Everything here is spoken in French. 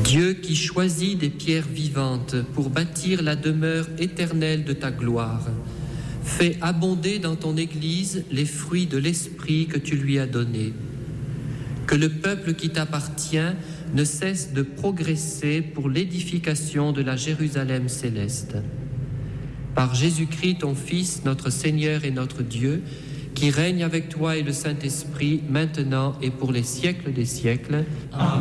Dieu qui choisit des pierres vivantes pour bâtir la demeure éternelle de ta gloire, fais abonder dans ton Église les fruits de l'Esprit que tu lui as donné. Que le peuple qui t'appartient ne cesse de progresser pour l'édification de la Jérusalem céleste. Par Jésus-Christ, ton Fils, notre Seigneur et notre Dieu, qui règne avec toi et le Saint-Esprit, maintenant et pour les siècles des siècles. Amen.